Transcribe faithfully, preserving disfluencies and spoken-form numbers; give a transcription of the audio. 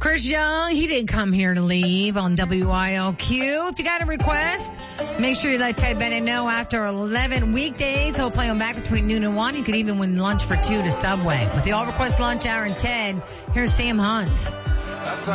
Chris Young, he didn't come here to leave on W I L Q. If you got a request, make sure you let Ted Bennett know after eleven weekdays. He'll play them back between noon and one. You could even win lunch for two to Subway. With the All Request Lunch Hour and Ted, here's Sam Hunt.